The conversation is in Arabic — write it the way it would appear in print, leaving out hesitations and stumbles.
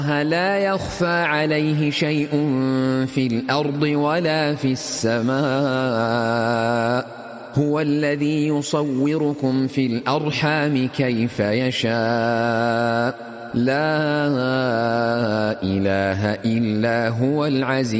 لا يخفى عليه شيء في الأرض ولا في السماء هو الذي يصوركم في الأرحام كيف يشاء لا إله إلا هو العزيز